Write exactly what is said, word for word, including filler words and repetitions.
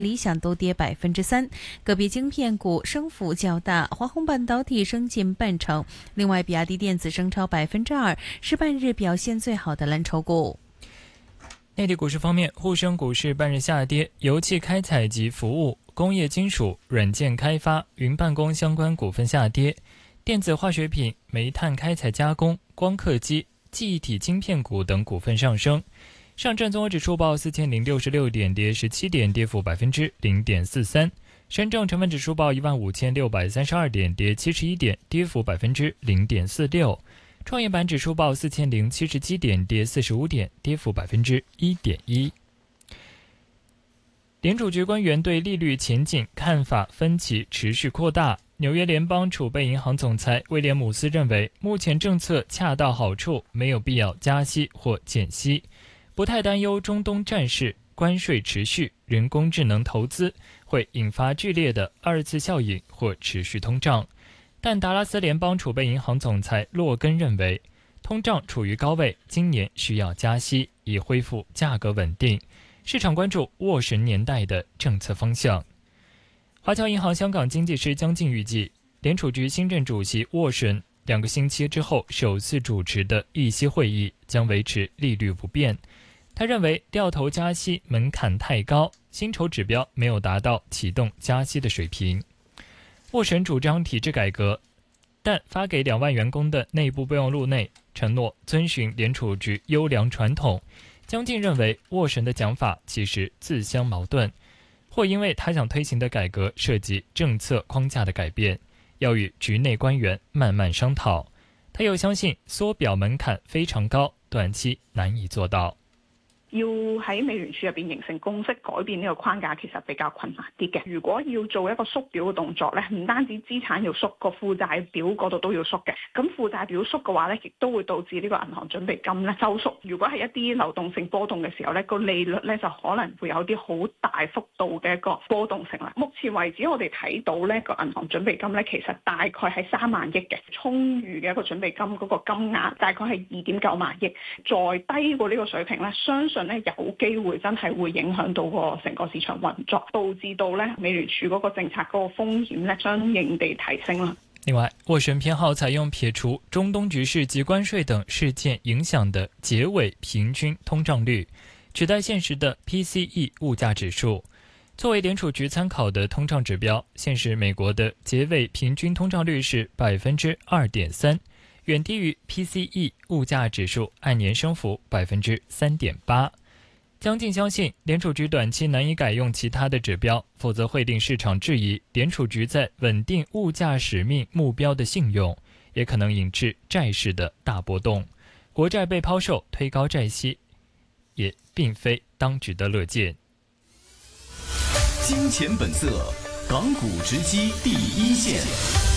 理想都跌百分之三，个别晶片股升幅较大，华虹半导体升近半成，另外比亚迪电子升超百分之二，是半日表现最好的蓝筹股。 内地股市方面，沪深股市半日下跌，油气开采及服务、工业金属、软件开发、云办公相关股份下跌，电子化学品、煤炭开采加工、光刻机、记忆体晶片股等股份上升。上证综合指数报四千零六十六点，跌十七点，跌幅百分之零点四三。深证成分指数报一万五千六百三十二点，跌七十一点，跌幅百分之零点四六。创业板指数报四千零七十七点，跌四十五点，跌幅百分之一点一。联储局官员对利率前景看法分歧持续扩大。纽约联邦储备银行总裁威廉姆斯认为，目前政策恰到好处，没有必要加息或减息。不太担忧中东战事、关税持续、人工智能投资会引发剧烈的二次效应或持续通胀。但达拉斯联邦储备银行总裁洛根认为，通胀处于高位，今年需要加息以恢复价格稳定。市场关注沃神年代的政策方向。华侨银行香港经济师江静预计，联储局新任主席沃神两个星期之后首次主持的议息会议将维持利率不变。他认为掉头加息门槛太高，薪酬指标没有达到启动加息的水平。沃神主张体制改革，但发给两万员工的内部备忘录内承诺遵循联储局优良传统。江静认为沃神的讲法其实自相矛盾，或因为他想推行的改革涉及政策框架的改變，要與局內官員慢慢商討。他又相信縮表門檻非常高，短期難以做到。 要喺美聯儲入邊形成共識改變呢個框架其實比較困難啲嘅。如果要做一個縮表嘅動作咧，唔單止資產要縮，個負債表嗰度都要縮嘅。咁負債表縮嘅話咧，亦都會導致呢個銀行準備金咧收縮。如果係一啲流動性波動嘅時候咧，個利率咧就可能會有啲好大幅度嘅一個波動性啦。目前為止我哋睇到咧個銀行準備金咧其實大概係三萬億嘅，充裕嘅一個準備金嗰個金額大概係二點九萬億，再低過呢個水平咧，相信咧有機會真係會影響到個成個市場運作，導致到咧美聯儲嗰個政策嗰個風險咧相應地提升啦。 另外，沃神偏好採用撇除中東局勢及關稅等事件影響的結尾平均通脹率，取代現實的 P C E 物價指數。作為聯儲局參考的通脹指標，現時美國的結尾平均通脹率是百分之二點三，遠低於 P C E 物價指數按年升幅百分之三點八。江靜相信聯儲局短期難以改用其他的指標，否則會令市場質疑聯儲局在穩定物價使命目標的信用，也可能引致債市的大波動。國債被拋售推高債息，也並非當局的樂見。 金錢本色，港股直擊第一線。